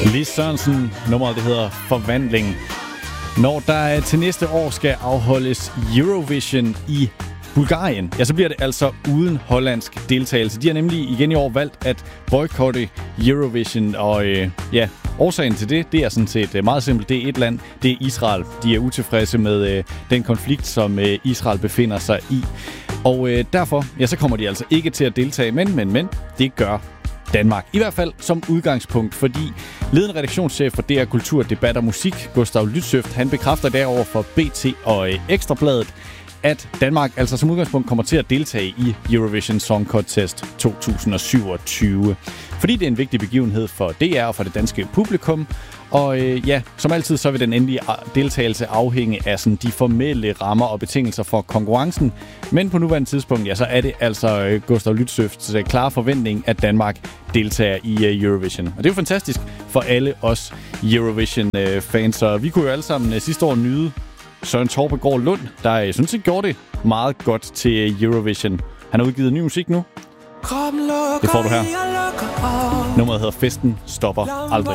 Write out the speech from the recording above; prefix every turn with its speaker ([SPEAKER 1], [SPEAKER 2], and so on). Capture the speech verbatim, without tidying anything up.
[SPEAKER 1] Lis Sørensen, nummeret det hedder Forvandling. Når der til næste år skal afholdes Eurovision i Bulgarien, ja, så bliver det altså uden hollandsk deltagelse. De har nemlig igen i år valgt at boykotte Eurovision, og øh, ja, årsagen til det, det er sådan set meget simpelt. Det er et land, det er Israel. De er utilfredse med øh, den konflikt, som øh, Israel befinder sig i. Og øh, derfor, ja, så kommer de altså ikke til at deltage, men, men, men, det gør Danmark. I hvert fald som udgangspunkt, fordi ledende redaktionschef for D R Kultur, Debat og Musik, Gustav Lützhøft, han bekræfter derover for B T og øh, Ekstrabladet, at Danmark altså som udgangspunkt kommer til at deltage i Eurovision Song Contest to tusind og syvogtyve. Fordi det er en vigtig begivenhed for D R og for det danske publikum. Og øh, ja, som altid så vil den endelige deltagelse afhænge af sådan, de formelle rammer og betingelser for konkurrencen. Men på nuværende tidspunkt, ja, så er det altså øh, Gustav Lützhøfts øh, klare forventning, at Danmark deltager i øh, Eurovision. Og det er jo fantastisk for alle os Eurovision-fans. Øh, så vi kunne jo alle sammen øh, sidste år nyde Søren Torpegaard Lund, der jeg synes, gjorde det meget godt til Eurovision. Han har udgivet ny musik nu. Det får du her. Nummeret hedder Festen stopper aldrig.